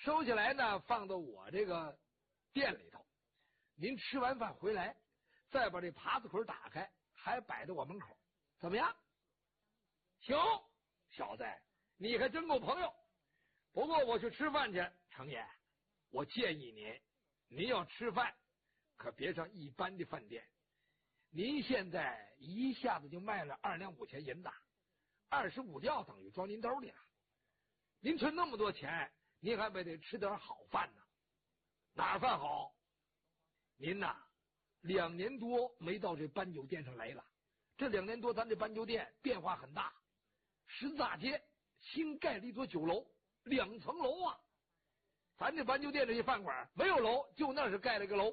收起来呢，放到我这个店里头。您吃完饭回来，再把这耙子捆打开，还摆在我门口，怎么样？行，小子，你还真够朋友。不过我去吃饭去，程爷，我建议您要吃饭，可别上一般的饭店。您现在一下子就卖了2两5钱银子，25吊等于装您兜里了。您存那么多钱，您还得吃点好饭呢。哪儿饭好？您呐，2年多没到这斑酒店上来了。这2年多，咱这斑酒店变化很大。十字大街新盖了一座酒楼，2层楼啊！咱这斑酒店这些饭馆没有楼，就那是盖了个楼。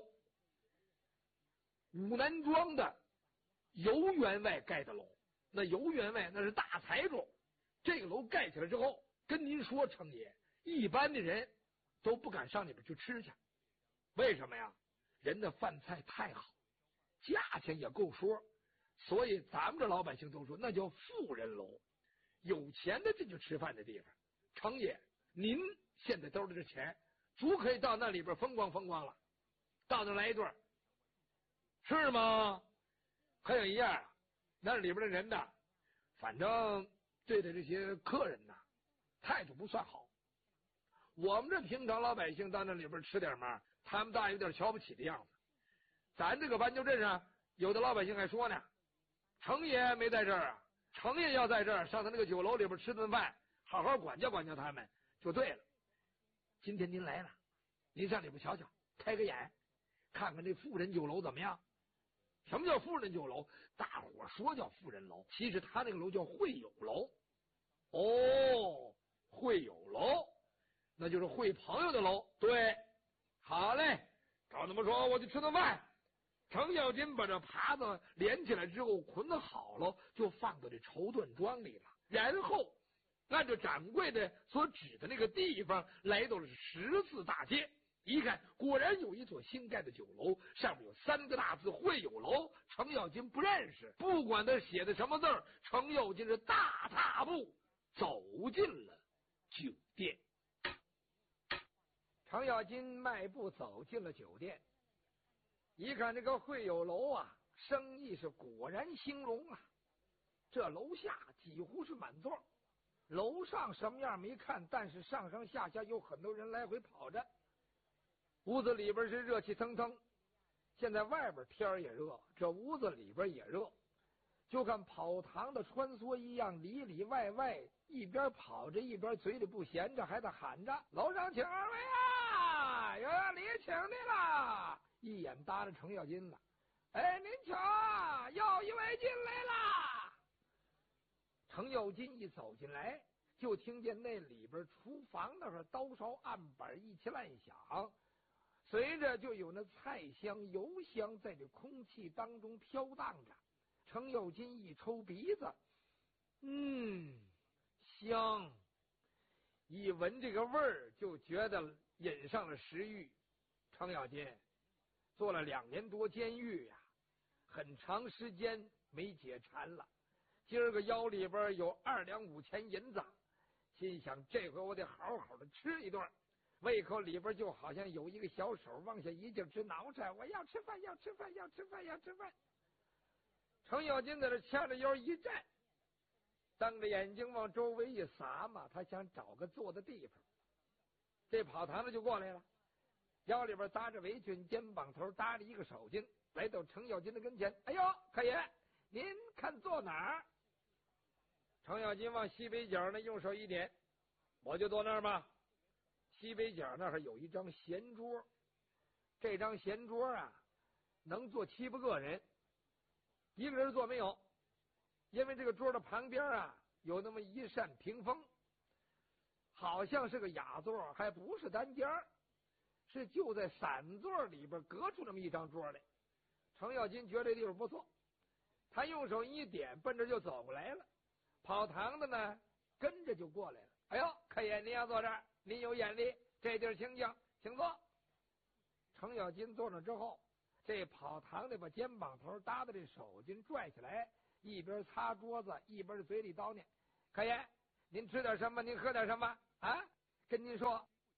武南庄的游员外盖的楼，那游员外那是大财主。这个楼盖起来之后，跟您说，程爷，一般的人都不敢上里边去吃去。为什么呀？人的饭菜太好，价钱也够说，所以咱们这老百姓都说那叫富人楼，有钱的这就吃饭的地方。程爷，您现在兜里这钱足可以到那里边风光风光了，到那来一顿是吗？还有一样，那里边的人呢，反正对待这些客人呢态度不算好。我们这平常老百姓到那里边吃点嘛，他们大有点瞧不起的样子。咱这个斑鸠镇上有的老百姓还说呢，程爷没在这儿啊，程爷要在这儿上他那个酒楼里边吃顿饭，好好管教管教他们就对了。今天您来了，您上里边瞧瞧，开个眼，看看这富人酒楼怎么样。什么叫富人酒楼？大伙说叫富人楼，其实他那个楼叫会友楼。哦，会友楼，那就是会朋友的楼。对，好嘞，照那么说，我去吃顿饭。程咬金把这耙子连起来之后捆好了，就放到这绸缎庄里了。然后按照掌柜的所指的那个地方，来到了十字大街。一看，果然有一座新盖的酒楼，上面有3个大字会友楼。程咬金不认识，不管他写的什么字儿，程咬金是大踏步走进了酒店。程咬金迈步走进了酒店，一看这个会友楼啊，生意是果然兴隆啊。这楼下几乎是满座，楼上什么样没看，但是上上下下有很多人来回跑着。屋子里边是热气腾腾，现在外边天也热，这屋子里边也热，就看跑堂的穿梭一样，里里外外一边跑着一边嘴里不闲着，还在喊着楼上请二位啊，有要礼请的啦。一眼搭着程咬金了，哎，您瞧，又一位进来啦。程咬金一走进来，就听见那里边厨房那儿刀烧案板一起乱响，随着就有那菜香油香在这空气当中飘荡着。程咬金一抽鼻子，香，一闻这个味儿就觉得引上了食欲。程咬金做了2年多监狱呀，很长时间没解馋了。今儿个腰里边有2两5钱银子，心想这回我得好好的吃一顿。胃口里边就好像有一个小手往下一劲直挠着，我要吃饭，要吃饭，要吃饭，要吃饭。程咬金在这掐着腰一站，瞪着眼睛往周围一撒嘛，他想找个坐的地方。这跑堂的就过来了，腰里边搭着围裙，肩膀头搭着一个手巾，来到程咬金的跟前。哎呦，客爷，您看坐哪儿？程咬金往西北角那用手一点，我就坐那儿吧。西北角那儿有一张闲桌，这张闲桌啊，能坐7、8个人，一个人坐没有，因为这个桌的旁边啊有那么一扇屏风，好像是个雅座，还不是单间，是就在散座里边隔出那么一张桌来。程咬金觉得这地方不错，他用手一点，奔着就走过来了。跑堂的呢跟着就过来了。哎呦，客爷，您要坐这儿，您有眼力，这地儿清静，请坐。程咬金坐那之后，这跑堂的把肩膀头搭的这手巾拽起来，一边擦桌子一边嘴里叨念：客爷，您吃点什么，您喝点什么啊？跟您说，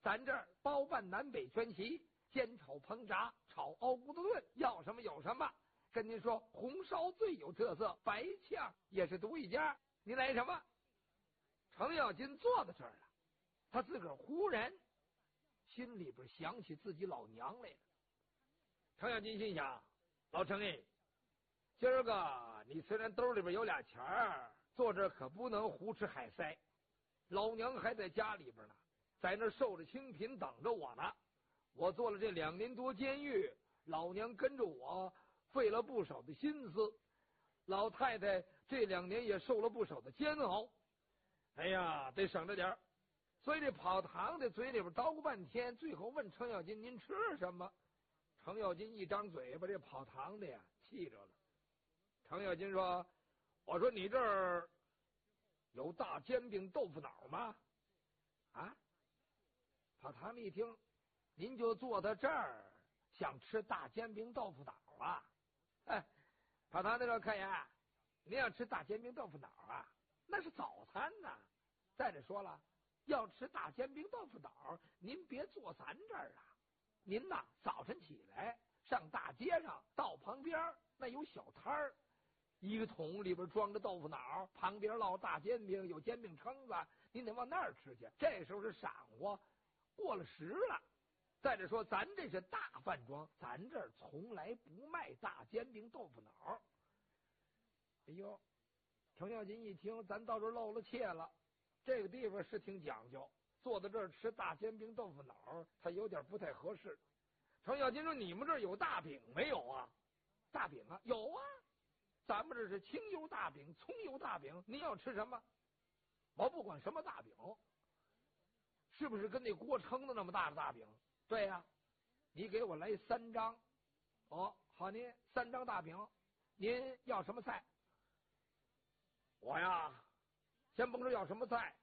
咱这儿包办南北全席，煎炒烹炸炒熬骨头炖，要什么有什么。跟您说，红烧最有特色，白炝也是独一家。您来什么？程咬金坐在这儿了，他自个儿忽然心里边想起自己老娘来了。程咬金心想：老程哎，今儿个你虽然兜里边有俩钱儿，坐这可不能胡吃海塞。老娘还在家里边呢，在那受着清贫等着我呢。我做了这2年多监狱，老娘跟着我费了不少的心思，老太太这2年也受了不少的煎熬。哎呀，得省着点儿。所以这跑堂的嘴里边叨咕半天，最后问程咬金：“您吃什么？”程咬金一张嘴，把这跑堂的呀气着了。程咬金说：“我说你这儿有大煎饼豆腐脑吗？”啊！跑堂的一听，您就坐在这儿想吃大煎饼豆腐脑啊？哎，跑堂的说：“客爷，您要吃大煎饼豆腐脑啊？那是早餐呐。再者说了，要吃大煎饼豆腐脑，您别坐咱这儿啊。您呐，早晨起来上大街上，道旁边那有小摊儿，一个桶里边装着豆腐脑，旁边烙大煎饼，有煎饼铛子，您得往那儿吃去。这时候是晌午，过了时了。再者说，咱这是大饭庄，咱这儿从来不卖大煎饼豆腐脑。哎呦，程咬金一听，咱到这儿露了怯了。这个地方是挺讲究，坐在这儿吃大煎饼豆腐脑，他有点不太合适。程咬金说：“你们这儿有大饼没有啊？”大饼啊，有啊，咱们这是清油大饼、葱油大饼，您要吃什么？我不管什么大饼，是不是跟那锅称的那么大的大饼？对呀，你给我来3张。哦，好，您3张大饼，您要什么菜？我呀，先甭说要什么菜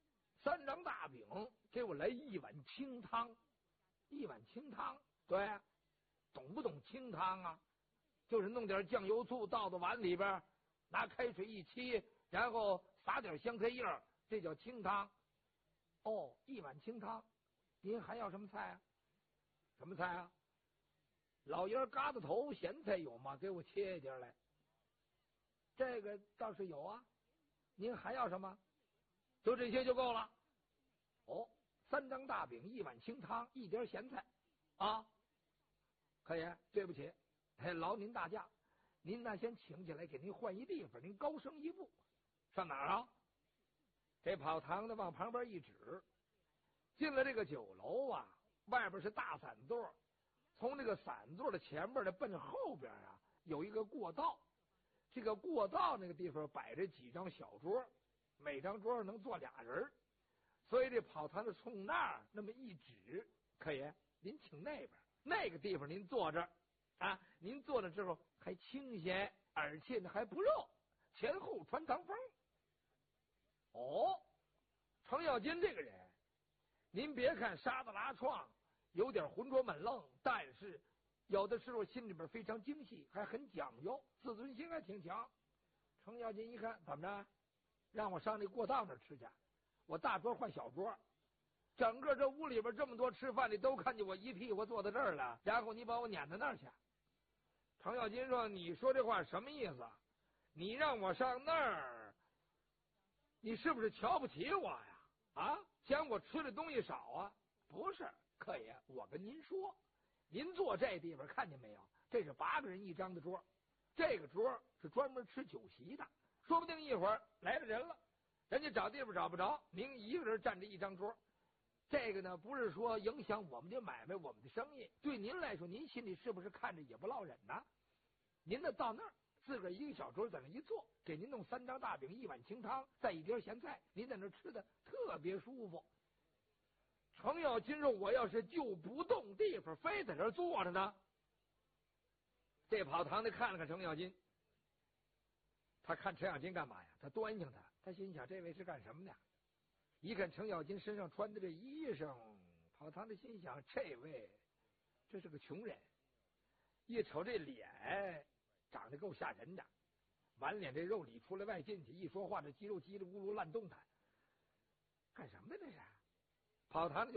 ，3张大饼，给我来1碗清汤。1碗清汤，对，懂不懂清汤啊？就是弄点酱油醋倒到碗里边，拿开水一沏，然后撒点香菜叶，这叫清汤。哦，1碗清汤，您还要什么菜啊？什么菜啊？老爷疙瘩头咸菜有吗？给我切一点来。这个倒是有啊。您还要什么？就这些就够了。哦，3张大饼，1碗清汤，1碟咸菜啊。客爷，对不起，劳您大驾，您那先请起来，给您换一地方，您高升一步。上哪儿啊？这跑堂的往旁边一指，进了这个酒楼啊，外边是大散座，从这个散座的前边的奔后边啊，有一个过道。这个过道那个地方摆着几张小桌，每张桌上能坐2人，所以这跑堂的冲那儿那么一指：“客爷，您请那边那个地方，您坐这儿啊。您坐了之后还清闲，而且呢还不热，前后穿堂风。”哦，程咬金这个人，您别看沙子拉创，有点浑浊闷愣，但是有的时候心里边非常精细，还很讲究，自尊心还挺强。程咬金一看，怎么着，让我上那过道那儿吃去？我大桌换小桌，整个这屋里边这么多吃饭的都看见我一屁股坐在这儿了，然后你把我撵到那儿去。程咬金说：“你说这话什么意思？你让我上那儿，你是不是瞧不起我呀？啊，嫌我吃的东西少啊？不是，客爷，我跟您说，您坐这地方看见没有？这是8个人一张的桌，这个桌是专门吃酒席的，说不定一会儿来了人了，人家找地方找不着，您一个人占着一张桌。这个呢，不是说影响我们的买卖，我们的生意。对您来说，您心里是不是看着也不落忍呢？您呢，到那儿自个儿一个小桌在那一坐，给您弄3张大饼，1碗清汤，再1碟咸菜，您在那吃的特别舒服。”程咬金说：“我要是就不动地方，非在这儿坐着呢。”这跑堂的看了看程咬金，他看程咬金干嘛呀？他端详他，他心想这位是干什么的？一看程咬金身上穿的这衣裳，跑堂的心想这位这是个穷人。一瞅这脸长得够吓人的，满脸这肉里出来外进去，一说话这肌肉叽里咕噜乱动弹，干什么的这是？跑堂的就